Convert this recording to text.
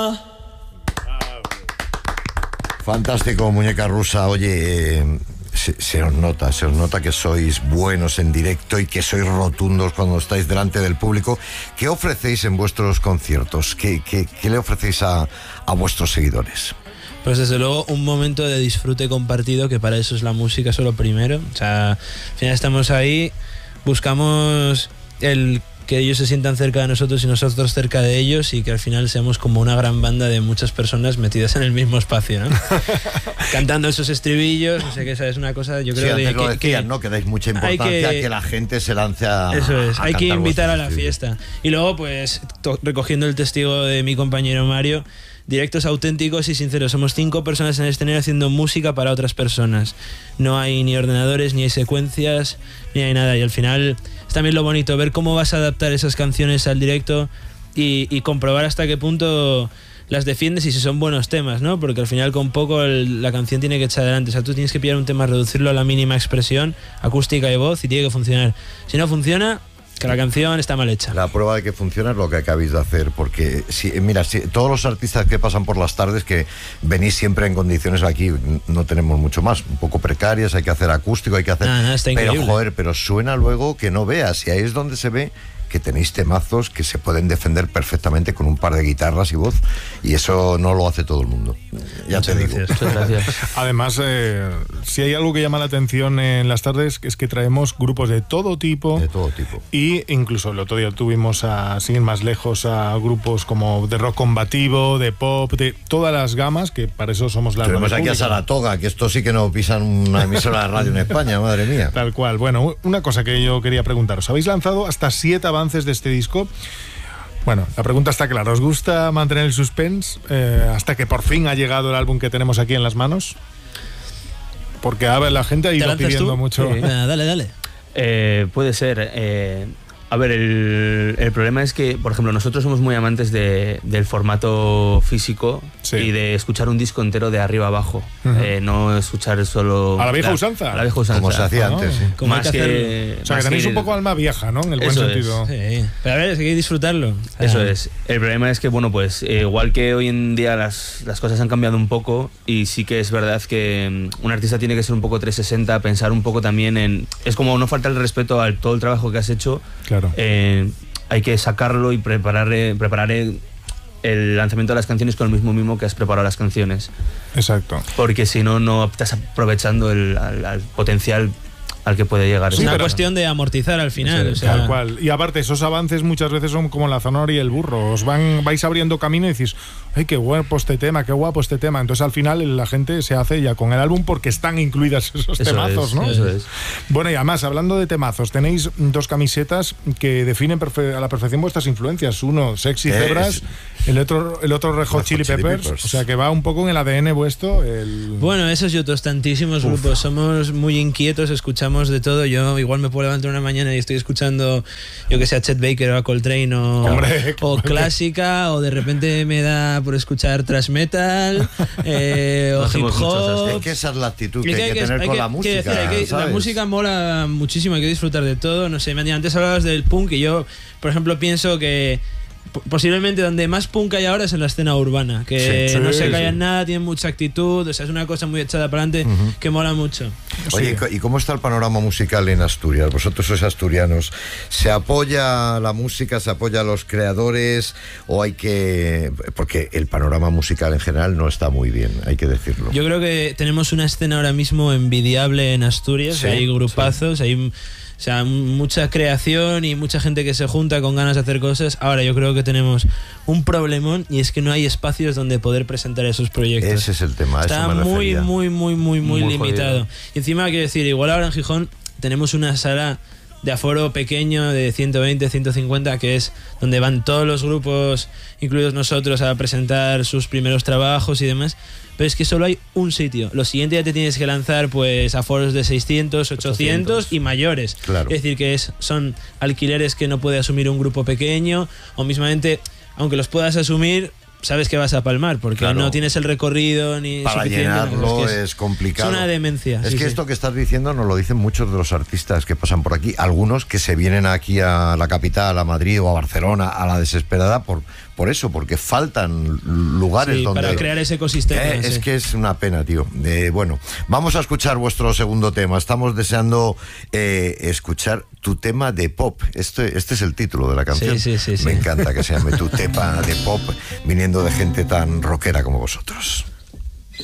Fantástico, muñeca rusa. Oye, se os nota que sois buenos en directo y que sois rotundos cuando estáis delante del público. ¿Qué ofrecéis en vuestros conciertos? ¿Qué le ofrecéis a vuestros seguidores? Pues desde luego un momento de disfrute compartido, que para eso es la música, eso es lo primero. O sea, al final estamos ahí, buscamos el que ellos se sientan cerca de nosotros y nosotros cerca de ellos, y que al final seamos como una gran banda de muchas personas metidas en el mismo espacio, ¿no? Cantando esos estribillos, no sé qué, ¿sabes? Una cosa, yo creo antes lo decías, ¿no? Que dais mucha importancia a que la gente se lance a Eso es, hay que invitar a la estribillos. fiesta. Y luego, pues, recogiendo el testigo de mi compañero Mario, directos auténticos y sinceros. Somos 5 personas en el escenario haciendo música para otras personas. No hay ni ordenadores, ni hay secuencias, ni hay nada. Y al final es también lo bonito, ver cómo vas a adaptar esas canciones al directo y comprobar hasta qué punto las defiendes y si son buenos temas, ¿no? Porque al final con poco la canción tiene que echar adelante. O sea, tú tienes que pillar un tema, reducirlo a la mínima expresión acústica y voz, y tiene que funcionar. Si no funciona, que la canción está mal hecha. La prueba de que funciona es lo que acabáis de hacer, porque mira, todos los artistas que pasan por las tardes, que venís siempre en condiciones aquí, no tenemos mucho más, un poco precarias, hay que hacer acústico, hay que hacer... está pero increíble. joder, pero suena luego que no veas, y ahí es donde se ve que tenéis temazos que se pueden defender perfectamente con un par de guitarras y voz, y eso no lo hace todo el mundo. Ya Muchas te digo. gracias. Muchas gracias. Además, si hay algo que llama la atención en las tardes, es que traemos grupos de todo tipo. De todo tipo. Y incluso el otro día tuvimos, sin ir más lejos, a grupos como de rock combativo, de pop, de todas las gamas, que para eso somos la Tenemos radio aquí a pública. Saratoga, que esto sí que no pisan una emisora de radio en España, madre mía. Tal cual. Bueno, una cosa que yo quería preguntaros. Habéis lanzado hasta 7 avances de este disco. Bueno, la pregunta está clara. ¿Os gusta mantener el suspense hasta que por fin ha llegado el álbum que tenemos aquí en las manos? Porque a ver, la gente ha ¿Te ido lanzas pidiendo tú? mucho. Sí. Dale. Puede ser. A ver, el problema es que, por ejemplo, nosotros somos muy amantes del formato físico, Sí. y de escuchar un disco entero de arriba abajo. No escuchar solo... ¿A la vieja usanza? A la vieja usanza. Como se hacía Ah. antes, sí. Como hay Más que hacerlo. que... O sea, que más tenéis que- un poco alma vieja, ¿no? En el buen Eso es. sentido. Sí. Pero a ver, es que hay que disfrutarlo. Eso es. El problema es que, bueno, pues igual que hoy en día las cosas han cambiado un poco, y sí que es verdad que un artista tiene que ser un poco 360, pensar un poco también en... Es como no falta el respeto a todo el trabajo que has hecho. Claro. Hay que sacarlo y preparar el lanzamiento de las canciones con el mismo mimo que has preparado las canciones. Exacto. Porque si no, no estás aprovechando al potencial al que puede llegar. Es Sí, una pero- cuestión de amortizar al final. O sea, Tal cual. Y aparte, esos avances muchas veces son como la zanahoria y el burro. Vais abriendo camino y decís, ¡ay, qué guapo este tema, qué guapo este tema! Entonces, al final, la gente se hace ya con el álbum porque están incluidas esos Eso temazos, es, ¿no? eso es. Bueno, y además, hablando de temazos, tenéis 2 camisetas que definen a la perfección vuestras influencias. Uno, Sexy Zebras, el otro Red Hot Chili Peppers. O sea, que va un poco en el ADN vuestro. bueno, esos y otros tantísimos grupos. Somos muy inquietos, escuchamos de todo. Yo igual me puedo levantar una mañana y estoy escuchando, yo que sé, a Chet Baker o a Coltrane o clásica, o de repente me da por escuchar thrash metal o hip hacemos muchos hop. Es que esa es la actitud Y que hay que tener con la música, la ¿sabes? música mola muchísimo, hay que disfrutar de todo. No sé, antes hablabas del punk, y yo, por ejemplo, pienso que posiblemente donde más punk hay ahora es en la escena urbana, que Sí, no se sí. callan nada, tienen mucha actitud, o sea, es una cosa muy echada para adelante que mola mucho. Oye, ¿y cómo está el panorama musical en Asturias? Vosotros sois asturianos. ¿Se apoya la música, se apoya a los creadores, o hay que...? Porque el panorama musical en general no está muy bien, hay que decirlo. Yo creo que tenemos una escena ahora mismo envidiable en Asturias, Sí, hay grupazos, hay... O sea, mucha creación y mucha gente que se junta con ganas de hacer cosas. Ahora yo creo que tenemos un problemón, y es que no hay espacios donde poder presentar esos proyectos. Ese es el tema, a Está eso me muy refería. limitado. jodido. Y encima quiero decir, igual ahora en Gijón tenemos una sala de aforo pequeño de 120, 150, que es donde van todos los grupos, incluidos nosotros, a presentar sus primeros trabajos y demás. Pero es que solo hay un sitio. Lo siguiente ya te tienes que lanzar pues a foros de 600, 800 y mayores. Claro. Es decir, que son alquileres que no puede asumir un grupo pequeño, o mismamente, aunque los puedas asumir, sabes que vas a palmar, porque Claro. no tienes el recorrido ni Para suficiente. llenarlo Es que es complicado. Es una demencia. Es sí, que sí. esto que estás diciendo nos lo dicen muchos de los artistas que pasan por aquí. Algunos que se vienen aquí a la capital, a Madrid o a Barcelona, a la desesperada, por eso, porque faltan lugares Sí, donde... para crear ese ecosistema. Es sí. que es una pena, tío. Bueno, vamos a escuchar vuestro segundo tema. Estamos deseando escuchar tu tema de pop. Este es el título de la canción. Sí. Me encanta que se llame tu tema de pop, viniendo de gente tan rockera como vosotros.